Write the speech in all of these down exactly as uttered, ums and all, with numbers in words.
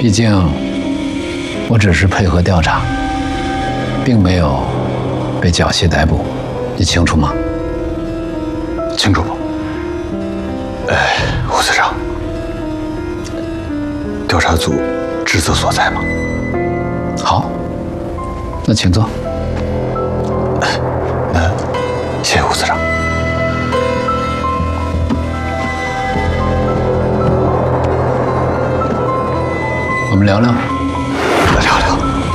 毕竟我只是配合调查，并没有被缴械逮捕，你清楚吗？ 清楚。哎，胡司长，调查组职责所在嘛。 好，那请坐。 那谢谢胡司长。 我们聊聊。 聊聊。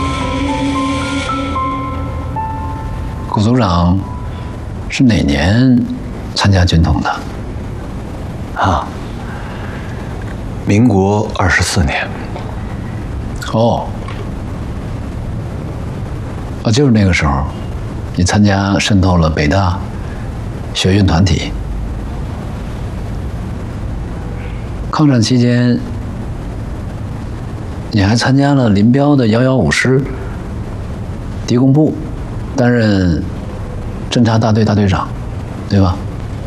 顾组长是哪年参加军统的？ 啊，民国二十四年。 哦，哦，就是那个时候，你参加渗透了北大学运团体。抗战期间，你还参加了林彪的幺幺五师敌工部，担任侦察大队大队长，对吧？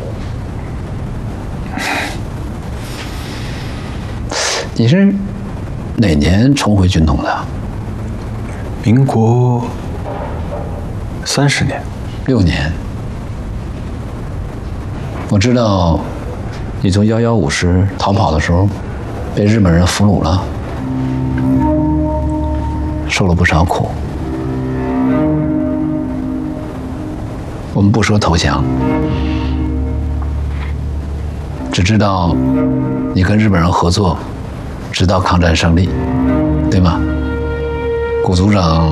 你是哪年重回军统的？ 民国三十年。 六年。我知道你从幺幺五师逃跑的时候，被日本人俘虏了，受了不少苦。我们不说投降，只知道你跟日本人合作，直到抗战胜利，对吗？顾组长